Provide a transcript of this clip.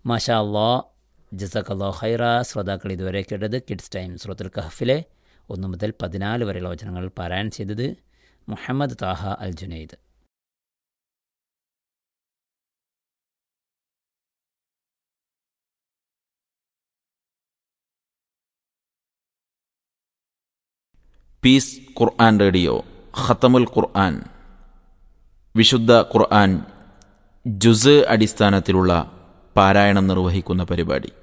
മാഷാ അല്ലാ, ജസാക്കല്ലാഹു ഖൈറ. ശ്രോതാക്കൾ ഇതുവരെ കേട്ടത് കിഡ്സ് ടൈം സൂറത്തുൽ കഹ്ഫിലെ 1 മുതൽ 14 വരെയുള്ള വചനങ്ങൾ പാരായണം ചെയ്തത് മുഹമ്മദ് താഹ അൽ ജുനൈദ്. പീസ് ഖുർആൻ റേഡിയോ ഖത്തമുൽ ഖുർആൻ, വിശുദ്ധ ഖുർആൻ ജുസ് അടിസ്ഥാനത്തിലുള്ള പാരായണം നിർവഹിക്കുന്ന പരിപാടി.